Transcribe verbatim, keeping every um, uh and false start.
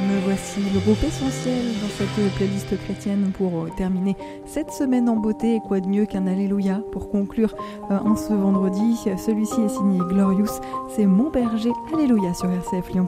Me voici le groupe Essentiel dans cette playlist chrétienne pour terminer cette semaine en beauté. Et quoi de mieux qu'un Alléluia pour conclure euh, en ce vendredi. Celui-ci est signé Glorious. C'est Mon Berger. Alléluia sur R C F Lyon.